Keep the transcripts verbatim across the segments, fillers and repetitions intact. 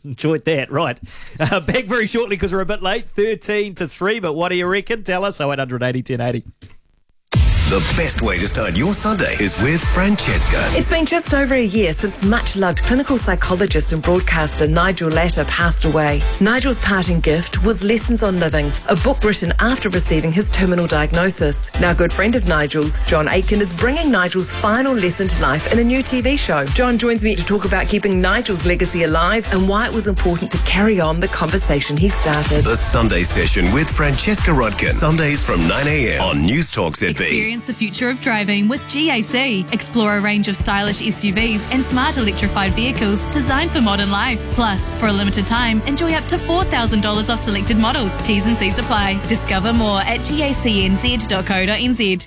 Enjoyed that, right. Uh, back very shortly because we're a bit late, thirteen to three, but what do you reckon? Tell us, oh eight hundred eighty ten eighty. The best way to start your Sunday is with Francesca. It's been just over a year since much-loved clinical psychologist and broadcaster Nigel Latta passed away. Nigel's parting gift was Lessons on Living, a book written after receiving his terminal diagnosis. Now, a good friend of Nigel's, John Aitken, is bringing Nigel's final lesson to life in a new T V show. John joins me to talk about keeping Nigel's legacy alive and why it was important to carry on the conversation he started. The Sunday Session with Francesca Rodkin. Sundays from nine a.m. on News Talk Z B. Experience the future of driving with G A C. Explore a range of stylish S U Vs and smart electrified vehicles designed for modern life. Plus, for a limited time, enjoy up to four thousand dollars off selected models. T's and C's apply. Discover more at gacnz dot co dot n z.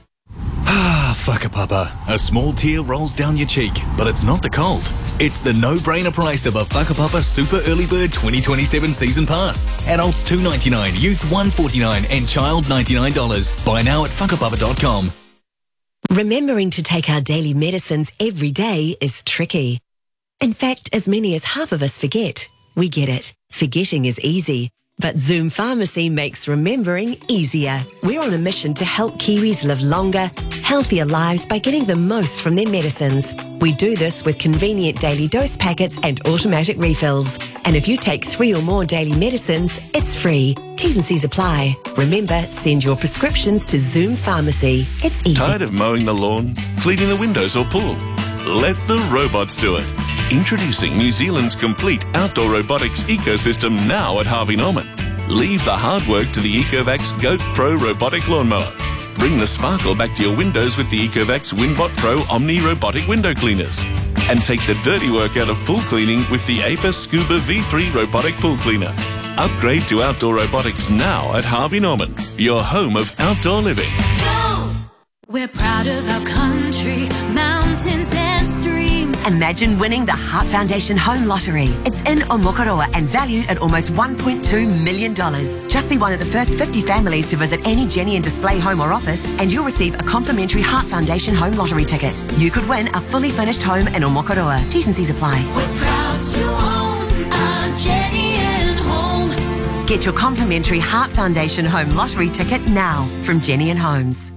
Ah, whakapapa. A small tear rolls down your cheek, but it's not the cold. It's the no-brainer price of a Whakapapa Super Early Bird twenty twenty-seven Season Pass. Adults two dollars ninety-nine, youth one dollars forty-nine and child ninety-nine dollars. Buy now at whakapapa dot com. Remembering to take our daily medicines every day is tricky. In fact, as many as half of us forget. We get it. Forgetting is easy. But Zoom Pharmacy makes remembering easier. We're on a mission to help Kiwis live longer, healthier lives by getting the most from their medicines. We do this with convenient daily dose packets and automatic refills. And if you take three or more daily medicines, it's free. T's and C's apply. Remember, send your prescriptions to Zoom Pharmacy. It's easy. Tired of mowing the lawn, cleaning the windows or pool? Let the robots do it. Introducing New Zealand's complete outdoor robotics ecosystem now at Harvey Norman. Leave the hard work to the Ecovacs Goat Pro robotic lawnmower. Bring the sparkle back to your windows with the Ecovacs Winbot Pro Omni robotic window cleaners. And take the dirty work out of pool cleaning with the Apis Scuba V three robotic pool cleaner. Upgrade to outdoor robotics now at Harvey Norman, your home of outdoor living. Go! We're proud of our country, mountains and streams. Imagine winning the Heart Foundation Home Lottery. It's in Omokoroa and valued at almost one point two million dollars. Just be one of the first fifty families to visit any Jenny and Display home or office and you'll receive a complimentary Heart Foundation Home Lottery ticket. You could win a fully furnished home in Omokoroa. T's and C's apply. We're proud to own our Jenny and Home. Get your complimentary Heart Foundation Home Lottery ticket now from Jenny and Homes.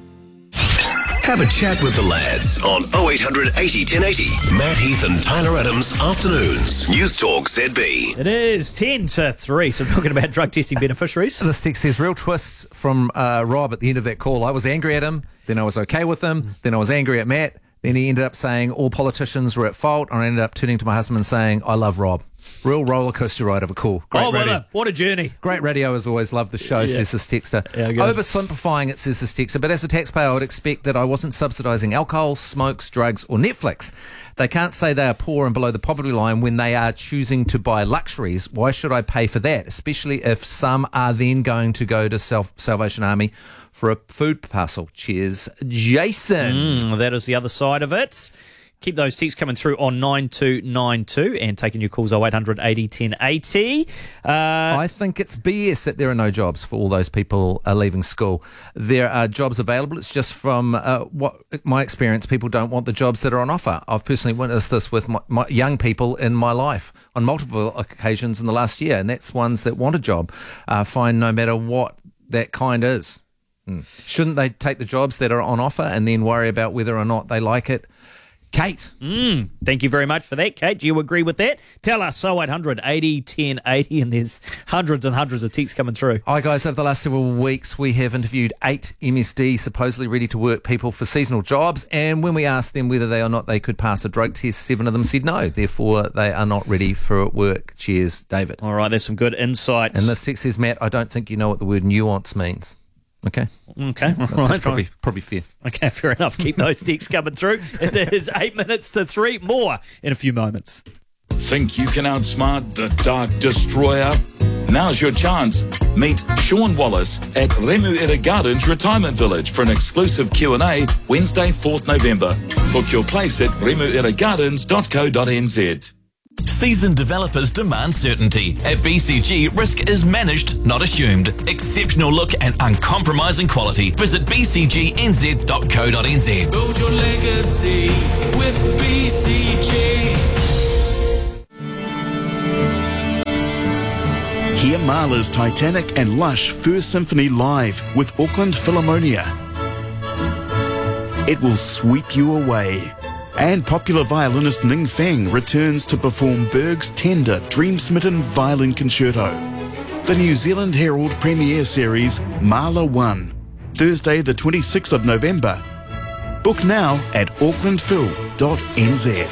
Have a chat with the lads on oh eight hundred eighty ten eighty. Matt Heath and Tyler Adams, afternoons. News Talk Z B. It is ten to three, so talking about drug testing beneficiaries. This text says, real twist from uh, Rob at the end of that call. I was angry at him, then I was okay with him, then I was angry at Matt, then he ended up saying all politicians were at fault, and I ended up turning to my husband and saying, I love Rob. Real roller coaster ride of a call. Great oh, what radio. a, what a journey. Great radio as always. Love the show, yeah. Says this texter. Yeah, Oversimplifying it, says this texter, but as a taxpayer, I would expect that I wasn't subsidising alcohol, smokes, drugs or Netflix. They can't say they are poor and below the poverty line when they are choosing to buy luxuries. Why should I pay for that? Especially if some are then going to go to Self- Salvation Army for a food parcel. Cheers, Jason. Mm, that is the other side of it. Keep those texts coming through on nine two nine two and taking your calls oh eight hundred eighty ten eighty. Uh, I think it's B S that there are no jobs for all those people uh, leaving school. There are jobs available. It's just from uh, what my experience, people don't want the jobs that are on offer. I've personally witnessed this with my, my young people in my life on multiple occasions in the last year, and that's ones that want a job, uh, find no matter what that kind is. Mm. Shouldn't they take the jobs that are on offer and then worry about whether or not they like it? Kate. Mm, thank you very much for that, Kate. Do you agree with that? Tell us, oh eight hundred eighty ten eighty, and there's hundreds and hundreds of texts coming through. Hi, guys. Over the last several weeks, we have interviewed eight M S D supposedly ready-to-work people for seasonal jobs, and when we asked them whether they or not they could pass a drug test, seven of them said no. Therefore, they are not ready for work. Cheers, David. All right, there's some good insights. And this text says, Matt, I don't think you know what the word nuance means. Okay. Okay. All That's right. probably, right. probably fair. Okay, fair enough. Keep those texts coming through. It is eight minutes to three. More in a few moments. Think you can outsmart the Dark Destroyer? Now's your chance. Meet Sean Wallace at Remuera Gardens Retirement Village for an exclusive Q and A Wednesday, fourth November. Book your place at remuera gardens dot co dot n z. Seasoned developers demand certainty. At B C G, risk is managed, not assumed. Exceptional look and uncompromising quality. Visit b c g n z dot co dot n z. Build your legacy with B C G. Hear Mahler's Titanic and Lush First Symphony live with Auckland Philharmonia. It will sweep you away. And popular violinist Ning Feng returns to perform Berg's tender, dream-smitten violin concerto. The New Zealand Herald premiere series Mahler one, Thursday the twenty-sixth of November. Book now at auckland phil dot n z.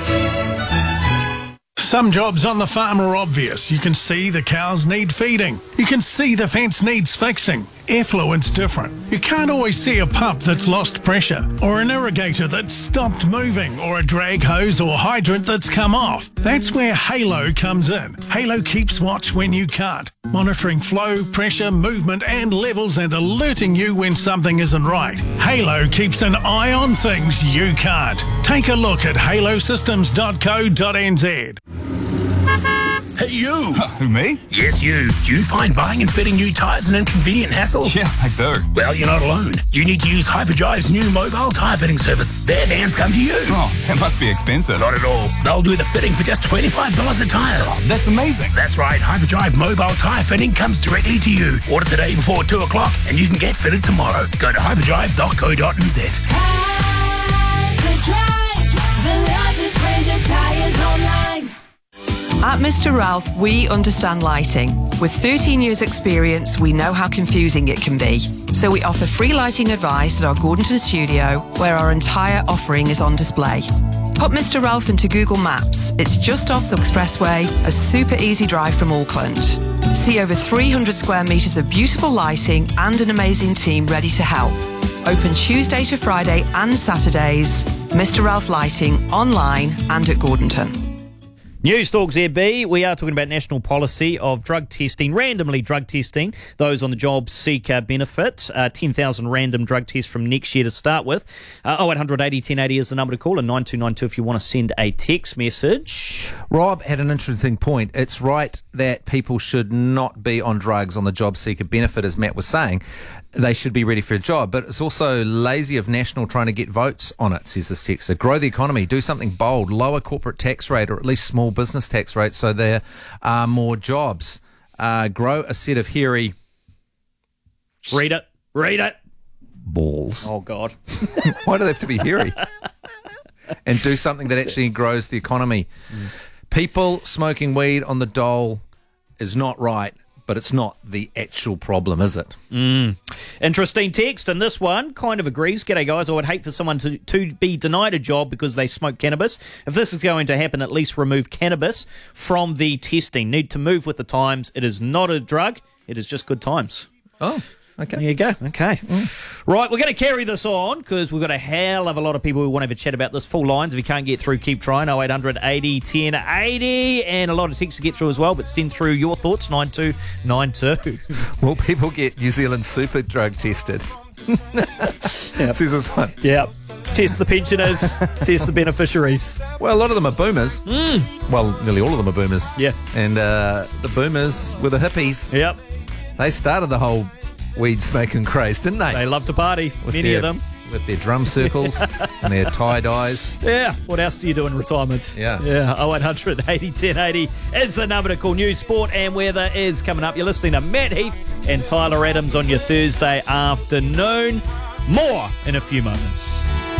Some jobs on the farm are obvious. You can see the cows need feeding. You can see the fence needs fixing. Effluent's different. You can't always see a pump that's lost pressure, or an irrigator that's stopped moving, or a drag hose or hydrant that's come off. That's where Halo comes in. Halo keeps watch when you can't, monitoring flow, pressure, movement and levels and alerting you when something isn't right. Halo keeps an eye on things you can't. Take a look at halo systems dot co dot n z. Hey, you! Who, me? Yes, you. Do you find buying and fitting new tyres an inconvenient hassle? Yeah, I do. Well, you're not alone. You need to use Hyperdrive's new mobile tyre fitting service. Their vans come to you. Oh, that must be expensive. Not at all. They'll do the fitting for just twenty-five dollars a tyre. Oh, that's amazing. That's right. Hyperdrive mobile tyre fitting comes directly to you. Order today before two o'clock and you can get fitted tomorrow. Go to hyperdrive dot co dot n z. Hyperdrive, the largest range of tyres online. At Mister Ralph, we understand lighting. With thirteen years experience, we know how confusing it can be. So we offer free lighting advice at our Gordonton studio, where our entire offering is on display. Pop Mister Ralph into Google Maps. It's just off the expressway, a super easy drive from Auckland. See over three hundred square metres of beautiful lighting and an amazing team ready to help. Open Tuesday to Friday and Saturdays. Mister Ralph Lighting, online and at Gordonton. News Talk Z B, we are talking about national policy of drug testing, randomly drug testing, those on the job seeker benefit. Uh, ten thousand random drug tests from next year to start with. Uh, oh eight hundred eighty ten eighty is the number to call, and nine two nine two if you want to send a text message. Rob had an interesting point. It's right that people should not be on drugs on the job seeker benefit, as Matt was saying. They should be ready for a job, but it's also lazy of National trying to get votes on it, says this texter. Grow the economy, do something bold, lower corporate tax rate, or at least small business tax rate, so there are more jobs. Uh, grow a set of hairy... Read it. Read it. Balls. Oh, God. Why do they have to be hairy? And do something that actually grows the economy. Mm. People smoking weed on the dole is not right, but it's not the actual problem, is it? Mm. Interesting text, and this one kind of agrees. G'day, guys. I would hate for someone to, to be denied a job because they smoke cannabis. If this is going to happen, at least remove cannabis from the testing. Need to move with the times. It is not a drug. It is just good times. Oh, okay. There you go. Okay. Mm. Right, we're going to carry this on because we've got a hell of a lot of people who want to have a chat about this. Full lines. If you can't get through, keep trying. oh eight hundred eighty ten eighty. And a lot of texts to get through as well, but send through your thoughts, nine two nine two. Will people get New Zealand super drug tested? Yep. Says this one. Yeah. Test the pensioners, test the beneficiaries. Well, a lot of them are boomers. Mm. Well, nearly all of them are boomers. Yeah. And uh, the boomers were the hippies. Yep. They started the whole weed smoking craze, didn't they? They love to party, with many their, of them. With their drum circles and their tie-dyes. Yeah, what else do you do in retirement? Yeah. Yeah, oh eight hundred eighty ten eighty is the number to call. News, sport and weather is coming up. You're listening to Matt Heath and Tyler Adams on your Thursday afternoon. More in a few moments.